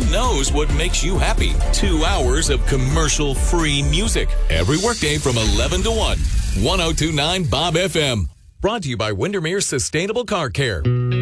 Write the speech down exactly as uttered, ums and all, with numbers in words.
knows what makes you happy. Two hours of commercial-free music every workday from eleven to one. ten twenty-nine Bob F M. Brought to you by Windermere Sustainable Car Care.